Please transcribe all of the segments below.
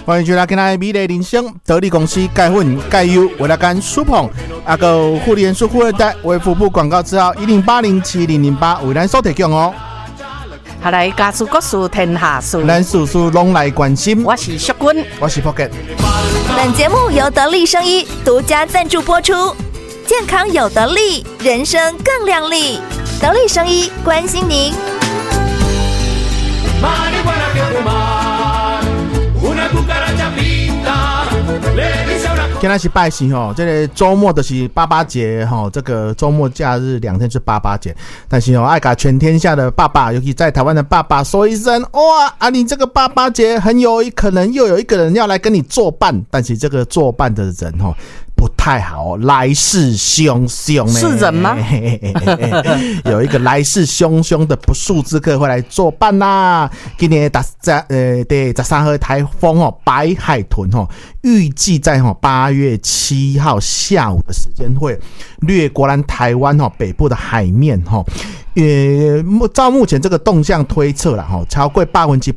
欢迎回来，今天美丽人生得力公司钙粉钙优为了干舒捧，阿个护理元素富二代为服务广告字号10807008为咱所提供哦。 好来，家事国事天下事， 咱事事拢来关心。 我是淑君， 我是 Pocket。 本节目由得力生医独家赞助播出。健康有得力，人生更亮丽。得力生医关心您。 今天是拜神吼，这个周末就是爸爸节吼，这个周末假日2天是爸爸节，但是爱给全天下的爸爸，尤其在台湾的爸爸说一声哇啊，你这个爸爸节很有可能又有一个人要来跟你作伴，但是这个作伴的人吼不太好，来势汹汹呢。 是人吗？ 有一个来势汹汹的不速之客会来作伴啦。今年第13号台风哦，白海豚哦，预计在8月7号下午的时间会掠过咱台湾北部的海面照目前这个动向推测啦超过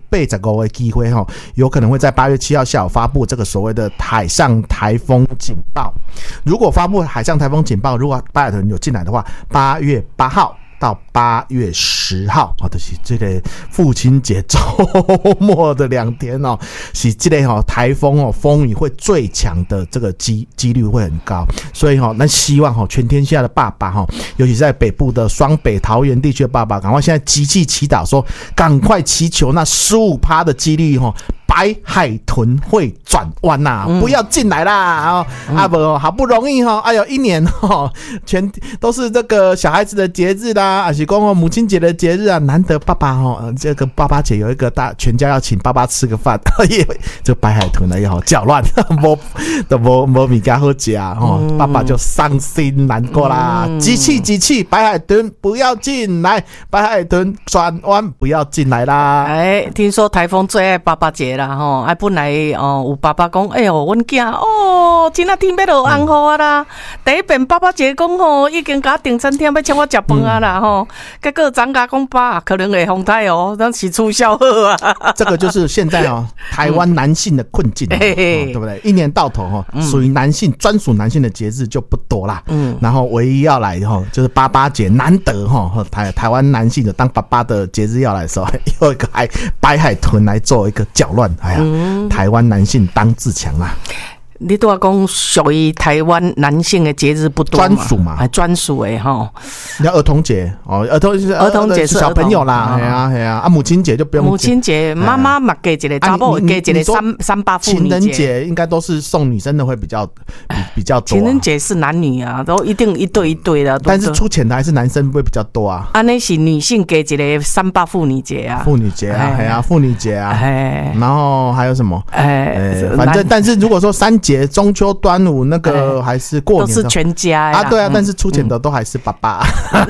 85%的机会有可能会在8月7号下午发布这个所谓的海上台风警报。如果发布海上台风警报，如果白海豚有进来的话，8月8号到8月10号就是这个父亲节周末的2天是这个台风风雨会最强的这个几率会很高，所以那希望全天下的爸爸尤其在北部的双北桃园地区的爸爸，赶快现在集气祈祷说，赶快祈求那15%的几率白海豚会转弯呐，不要进来啦！好不容易哎呦，一年全都是这个小孩子的节日啦，还是讲母亲节的节日啊，难得爸爸这个爸爸节有一个全家要请爸爸吃个饭，这白海豚呢也好搅乱，没米给好吃爸爸就伤心难过啦。集气，白海豚不要进来，白海豚转弯不要进来啦。 听说台风最爱爸爸节啦。本来有爸爸讲，哎呦，阮囝今仔天要落红雨啊啦。第一遍爸爸节讲已經甲訂餐廳要請我食飯啊啦結果張家講爸可能會風台咱是促銷好啊。 這個就是現在台灣男性的困境對不對？一年到頭屬於男性專屬男性的節日就不多啦。然後唯一要來就是爸爸節，難得台灣男性的當爸爸的節日要來的時候，有一個白海豚來做一個攪亂。哎呀，台灣男性當自強啦。 你都要講屬於台灣男性的節日不多嘛？專屬嘛，專屬的你兒童節兒童節是小朋友啦，係啊，母親節就不用。 母親節媽媽嘛給一個，查某給一個三八婦女節。 情人節應該都是送女生的會比較多。 情人節是男女啊，都一定一對一對的。 但是出錢的還是男生會比較多啊。 那是女性給一個三八婦女節啊。 婦女節啊，係啊，婦女節啊。然後還有什麼？反正但是如果說3節中秋端午那個還是過年都是全家啊，對啊，但是出錢的都還是爸爸。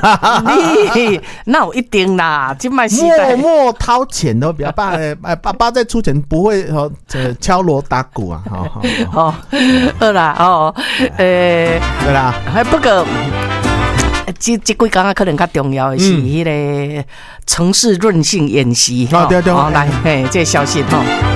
那我一定啦， 默默掏錢的比較爸爸在出錢不會敲鑼打鼓啊。 好啦對啦， 不過這幾天可能較重要的是那個城市韌性演習。 對， 來這個消息